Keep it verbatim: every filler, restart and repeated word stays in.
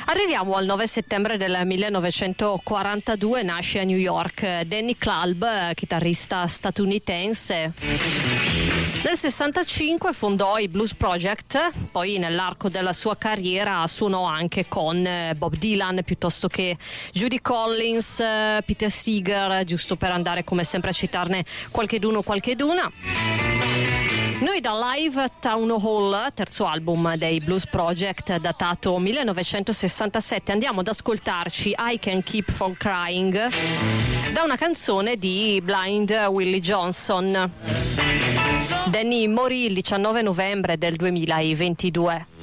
Arriviamo al nove settembre del millenovecentoquarantadue, nasce a New York Danny Club, chitarrista statunitense. Nel sessantacinque fondò i Blues Project, poi nell'arco della sua carriera suonò anche con Bob Dylan piuttosto che Judy Collins, Peter Seeger, giusto per andare come sempre a citarne qualcheduno qualcheduna. Noi da Live Town Hall, terzo album dei Blues Project, datato millenovecentosessantasette, andiamo ad ascoltarci I Can't Keep From Crying da una canzone di Blind Willie Johnson. Danny morì il diciannove novembre del duemilaventidue.